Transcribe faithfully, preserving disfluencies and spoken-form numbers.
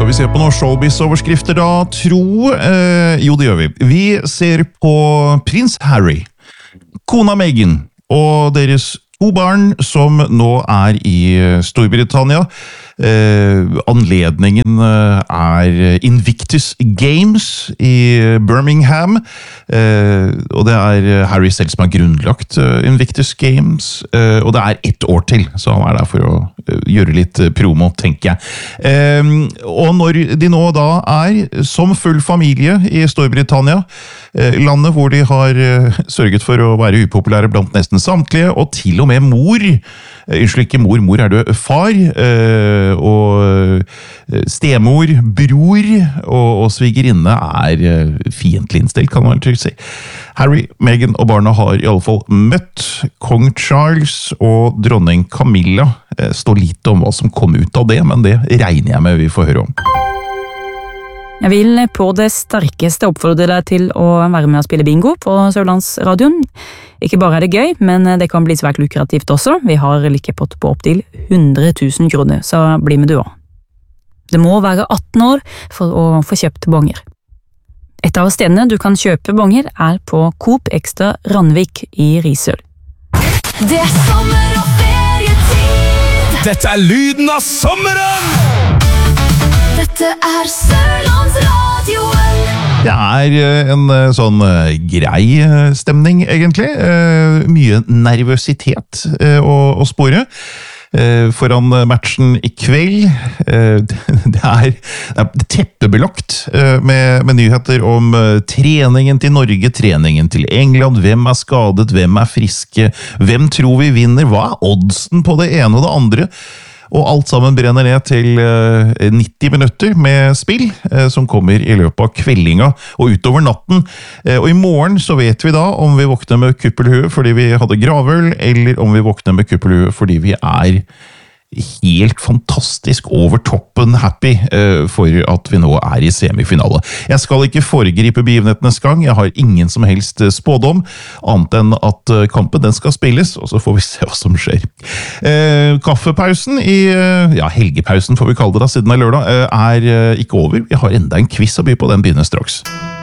Skal vi se på noen showbiz-overskrifter da, tro? Eh, jo, det gjør vi. Vi ser på prins Harry, kona Meghan og deres to barn som nå er i Storbritannia. Eh, anledningen er Invictus Games i Birmingham, eh, og det er Harry selv som har grunnlagt Invictus Games, eh, og det er ett år til, så han er der for å gjøre litt promo, tenker jeg. Eh, og når de nå da er som full familie i Storbritannia, eh, landet hvor de har eh, sørget for å være upopulære blant nesten samtlige, og til og med mor, unnskyld ikke mor, mor er du far, eh, og stemor, bror og, og svigerinne er fiendtlig innstilt, kan man trygt si. Harry, Meghan og barna har i alle fall møtt kong Charles og dronning Camilla. Det står litt om hva som kom ut av det, men det regner jeg med vi får høre om. Jeg vil på det sterkeste oppfordre deg til å være med og spille bingo på Sørlandsradioen. Ikke bare er det gøy, men det kan bli svært lukrativt også. Vi har lykkepott på opptil hundre tusen kroner, så bli med du også. Det må være atten år for å få kjøpt bonger. Et av stedene du kan kjøpe bonger er på Coop Extra Randvik i Risør. Det er sommer og ferietid! Dette er lyden av sommeren! Dette er Sørlandsradioen. Det er en sånn grei stemning, egentlig. Mye nervøsitet å, å spore. Foran matchen i kveld. Det er, det er teppebelagt med, med nyheter om treningen til Norge, treningen til England, hvem er skadet, hvem er friske, hvem tror vi vinner, hva er oddsen på det ene og det andre? Og alt sammen brenner ned til nitti minutter med spill, som kommer i løpet av kveldinga og utover natten. Og i morgen så vet vi da om vi våkner med kuppelhue fordi vi hadde gravøl, eller om vi våkner med kuppelhue fordi vi er helt fantastisk over toppen happy for at vi nå er i semifinale. Jeg skal ikke foregripe begivenhetenes gang, jeg har ingen som helst spådom, annet enn at kampen den skal spilles, og så får vi se hva som skjer. Eh, kaffepausen i, ja, helgepausen får vi kalle det da, siden det er lørdag, er ikke over. Vi har enda en quiz å by på, den begynner straks.